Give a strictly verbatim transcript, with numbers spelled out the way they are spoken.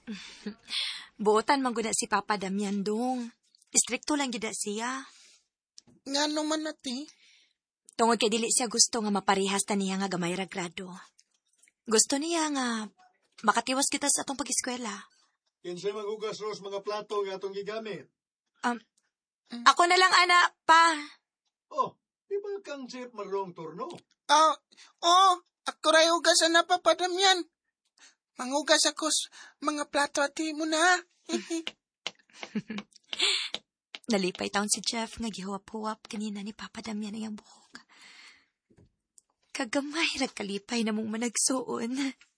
Buotan man gud na si Papa Damian dong. Istrikto lang gid na siya. Nga naman nati. Tungod kay dili siya gusto nga maparehas ta niya nga gamay ra grado. Gusto niya nga makatiwas kita sa atong pag-eskwela. Kinsay maghugas ros mga plato nga atong gigamit? Um, ako na lang, ana, pa. Oh, di ba kang chef marong turno? Oh, oh, ako ray hugasan na papadamyan. Manghugas ako sa mga plato at mo na. Nalipay taon si Jeff nga gihuwap-huwap kanina ni Papa Damian ang buhok. Kagamay ra kalipay na mong managsuon.